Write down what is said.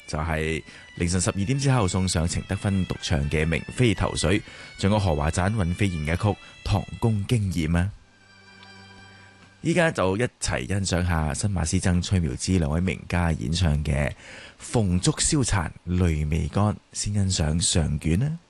就係凌晨12點之後送上程德芬獨唱嘅《明妃投水》，仲有何華盞尹飛燕嘅曲《唐宮經驗》啊！依家就一齊欣賞下新馬師曾、崔妙芝兩位名家演唱嘅《鳳燭燒殘淚未乾》，先欣賞上卷啦。